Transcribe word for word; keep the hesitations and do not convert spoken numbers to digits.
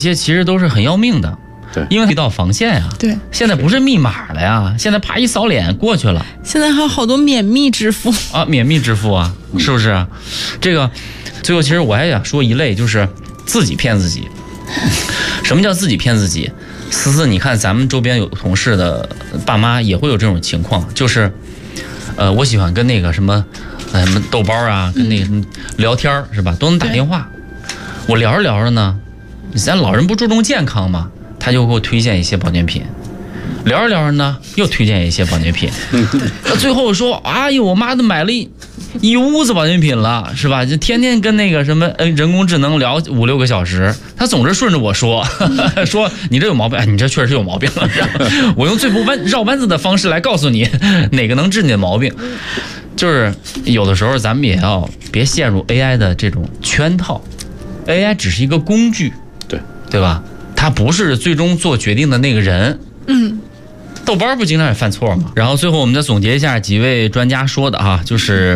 这些其实都是很要命的。 对， 因为一道防线呀、啊。 对， 现在不是密码了呀，现在啪一扫脸过去了。 现在还有好多免密支付啊，免密支付啊，是不是？这个最后其实我还想说一类，就是自己骗自己。什么叫自己骗自己？思思，你看咱们周边有同事的爸妈也会有这种情况，就是，呃，我喜欢跟那个什么，呃，什么豆包啊，跟那个什么聊天是吧，都能打电话。我聊着聊着呢，咱老人不注重健康嘛，他就给我推荐一些保健品。聊着聊着呢，又推荐一些保健品。到最后说，哎呦，我妈都买了一一屋子保健品了，是吧？就天天跟那个什么呃人工智能聊五六个小时，他总是顺着我说，呵呵说你这有毛病，哎，你这确实有毛病了。我用最不弯绕弯子的方式来告诉你哪个能治你的毛病。就是有的时候咱们也要别陷入 A I 的这种圈套 ，A I 只是一个工具， 对对吧？它不是最终做决定的那个人。 嗯。 豆包不经常也犯错吗？然后最后我们再总结一下几位专家说的哈，就是